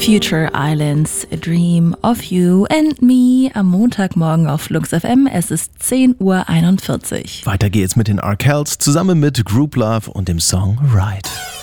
Future Islands, A Dream of You and Me am Montagmorgen auf Flux FM. Es ist 10:41 Uhr. Weiter geht's mit den Arkells zusammen mit Group Love und dem Song Ride.